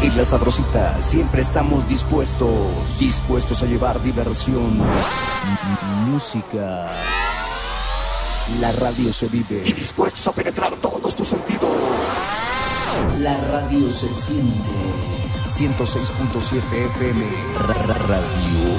Isla Sabrosita, siempre estamos dispuestos a llevar diversión, música. La radio se vive y dispuestos a penetrar todos tus sentidos. La radio se siente. 106.7 FM Radio.